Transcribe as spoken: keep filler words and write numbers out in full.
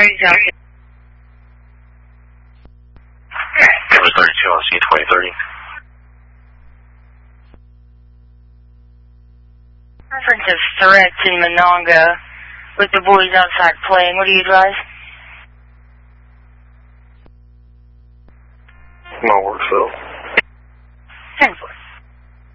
thirty's out here. Number thirty-two on C twenty thirty. Reference of threats in Monongah with the boys outside playing. What do you advise? My work, Phil.